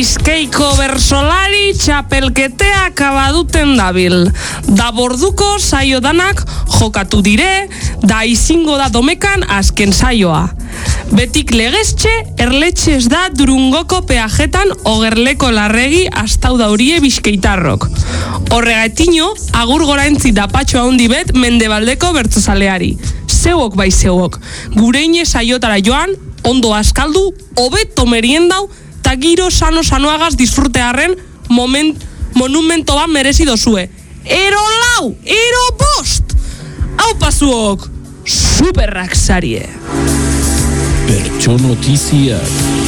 Bizkaiko bersolari txapelketea akabaduten dabil. Da borduko saio danak jokatu dire, da izingo da domekan azken saioa. Betik legeztxe, erletxez da Durungoko peajetan ogerleko larregi astau daurie bizkaitarrok. Horregatino, agur goraintzi da patxo handi bet mendebaldeko bertzozaleari. Zeuok bai zeuok, gureine saiotara joan, ondo askaldu, hobeto meriendau, eta giro sanoagaz disfrutearen monumento bat merezi dozue. Ero lau, ero bost! Hau pasuok, superrak zarie. Bertso notiziak.